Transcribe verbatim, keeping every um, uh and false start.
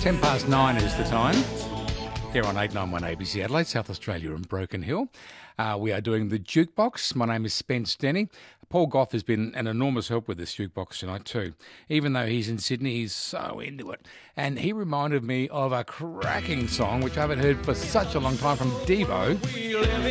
Ten past nine is the time. Here on eight ninety-one A B C Adelaide, South Australia and Broken Hill. Uh, we are doing the Jukebox. My name is Spence Denny. Paul Goff has been an enormous help with this Jukebox tonight too. Even though he's in Sydney, he's so into it. And he reminded me of a cracking song, which I haven't heard for such a long time, from Devo.